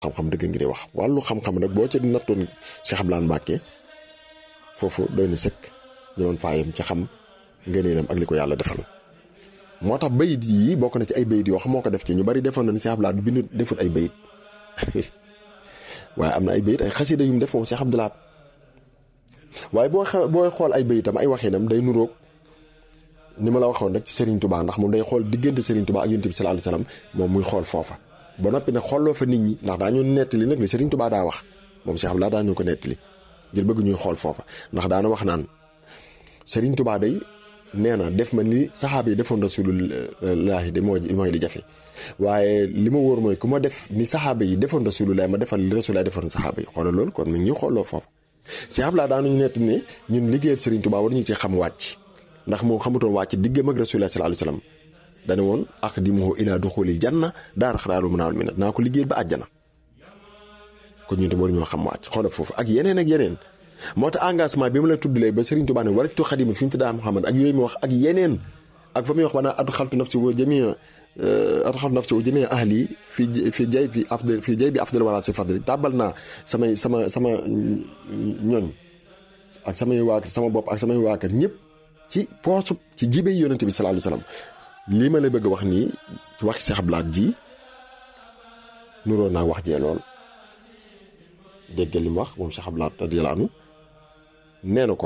xam-xam dëgg ngi di wax wàllu xam-xam nag boo ci nattoon Cheikh Abdoulaye Mbacké foofu doy na sëkk ñëwoon faayam ci xam ngëneelam ak li ko yàlla defal moo tax bayit yi bokk na ci ay bayit yoo xam moo ko def ci ñu bari defoon na ni Cheikh Abdoulaye du bind defut ay bayit waaye am na ay bayit ay xasida yu mu def moom Cheikh Abdoulaye waaye booy xool ay bayitam ay waxinam day nuroog ni ma la waxoon rek ci Serigne Touba ndax moom day xool diggante Serigne Touba ak Yonent bi sallallahu alayhi wasallam moom muy xool foofa ba noppi nag xooloo fa nit ñi ndax daañu nettali nag li Serigne Touba daa wax moom Cheikh Abdoulaye daañu ko nettali ngir bëgg ñuy xool foofa ndax daana wax naan Serigne Touba day nee na def ma ni saxaaba yi defoon Rasulullaahi de mooy li jafe waaye li ma wóor mooy ku ma def ni saxaaba yi defoon Rasulullaahi ma defal li Rasulullaahi defoon saxaaba yi xoolal loolu kon mi ngi ñuy xooloo foofa Cheikh Abdoulaye daanuñu nett ne ñun liggéeyab Serigne Touba war ñu ci xam wàcc ndax moom xamutoon wàcc diggam ak Rasulullaahi sallallaahu alayhi wa sallam dana woon aqdimuhu ilaa duxuulil janna daara xaraaru munawwal minna naa ko liggéeyal ba àjjana kon ñun tam war ñoo xam wàcc xoolal foofu ak yeneen moo tax engagement bi ma la tuddalee ba Serigne Touba ne waratu xadima fi mu tuddaa Muhammad ak yooyu mu wax ak yeneen ak fa muy wax ba naa adxaltu nafsi wa jamii ahli fi jay bi afdal wala si fadli tàbbal naa sama ñoñ ak samay waa kër sama bopp ak samay waa kër ñëpp ci poosu ci jibe yonente bi sallallahu alayhi wasallam lii ma la bëgg a wax nii ci waxi Cheikh Abdoulaye ji nuroo naa wax jee lool dégg li mu wax moom Cheikh Abdoulaye radiyallahu anhu nee na ko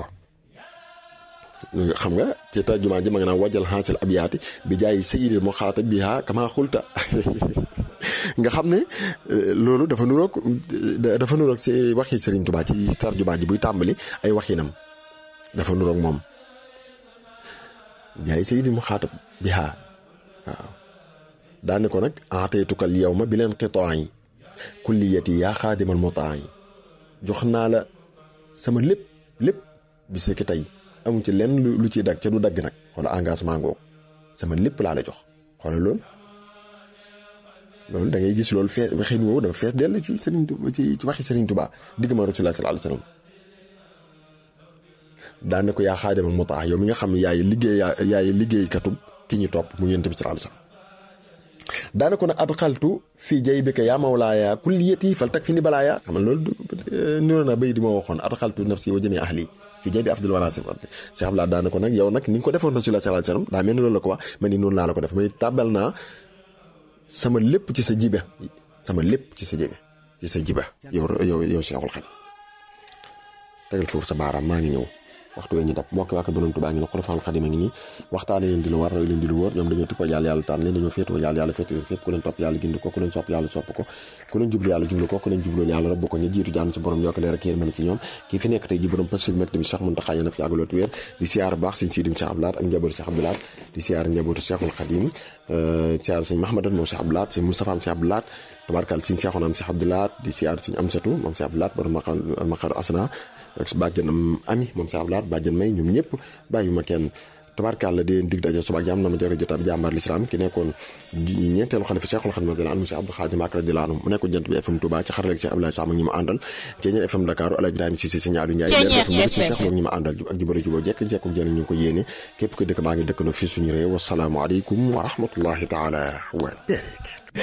xam nga ci tarjumaa ji ma nga naan wajal xaasil abyaati bi jaay sayyidil muxaatab biha kama xulta nga xam ne loolu dafa nuroog ci waxi Serigne Touba ci tarjumaa ji buy tàmbali ay waxinam dafa nuroog moom jaay sayyidil muxaatab biha waaw daane ko nag ataytukal yawma bi leen qitaa'i kulliyati yaa xaadimal mutaa'i jox naa la sama lépp bis ki tey amu ci lenn lu ciy dagg ca du dagg nag wala engagement ngoogu sama lépp laa la jox xoolal loolu da ngay gis loolu fees waxin woowu dafa fees dell ci Serigne ci waxi Serigne Touba digg ma Rasulullah sallallahu alayhi wasallam daan ne ko yaa xaadimal mutaa'i yow mi nga xam ne yaay liggéeykatub ki ñu topp mu Yonent bi sallallahu alayhi wasallam daana ko nag adxaltu fii jaybika yaa mawlaaya kulliyati fal takfini balaaya xam nga loolu niroo na bay di ma waxoon adxaltu nafsi wa jamii ahli fii jaybi afdal wara Cheikh Abdoulaye daana ko nag yow nag ni nga ko defoon Rasulullah sallallahu alayhi wasallam daa mel ni loolu la ko wax ma ni noonu laa la ko def may tàbbal naa sama lépp ci sa jibe yow Cheikhul Khadim tegal foofu sa baaraam maa ngi ñëw waxtu wee ñu dab mbokk waa Borom Tuubaa ngi ne Xulafaa'ul Xadiim a ngi nii waxtaane leen di lu war roy leen di lu wóor ñoom dañoo tuppoo yàlla tànn leen dañoo féetoo yàlla féete leen fépp ku leen topp yàlla gindi ko ku leen sopp yàlla sopp ko ku leen jublu yàlla jublu ko ku leen jubloon yàlla rabb ko ña jiitu jaan ci borom yokk leer ak yéen mën ci ñoom kii fi nekk tey ji borom pasi bi mekk tamit Cheikh Mountakha yéen a fi yàggaloot wéer di siyaar baax sëñ Sidim Cheikh Abdoulaye ak njabootu Cheikh Abdoulaye di siyaar njabootu Cheikhul Xadiim siyaar sëñ Mahamadan moom Cheikh Abdoulaye sëñ Moustapha am Cheikh Abdoulaye tabarkal sëñ Cheikhouna am Cheikh Abdoulaye di siyaar sëñ Amsatu moom Cheikh Abdoulaye borom maqar asna ak bàjjen am ami moom Cheikh Abdoulaye bàjjen may ñoom ñëpp bàyyi ma kenn tabarkalla di leen dig daje suba ak jàmm na ma jërë jotaab jàmbaar l'islam ki nekkoon ñeenteelu xalifa Cheikhul Khadim radiyallahu anhu Cheikh Abdou Khadim ak radiyallahu anhu mu nekkoon Jant bi FM Touba ci xarale Cheikh Abdoulaye Sam ak ñi ma àndal ci ñeen FM Dakar Ala Ibrahima Cissé si ñaaru Njaay leer ci Cheikh moom ñi ma àndal ak jubara juboo jekk jëriñ ñu ko yéene képp ko dëkk baa ngi dëkkandoo fii suñu réew wasalaamu aleykum wa rahmatullahi taala wa barakatuh